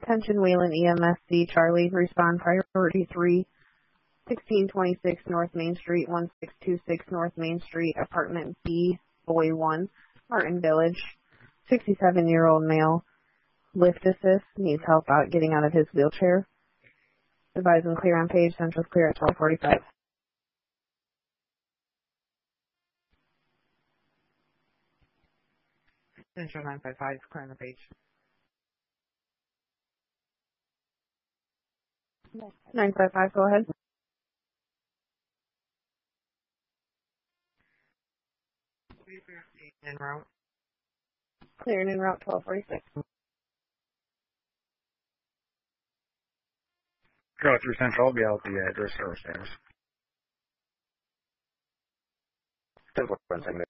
Attention Wayland EMSC Charlie, respond priority 3, 1626 North Main Street, 1626 North Main Street, apartment B, Boy 1, Martin Village. 67-year-old male, lift assist, needs help out getting out of his wheelchair. Advise him clear on page, Central's clear at 12:45. Central 955, clear on the page. 955, go ahead. En route. Clearing en route 1246. Go through Central, I'll be out the address downstairs. 10-4,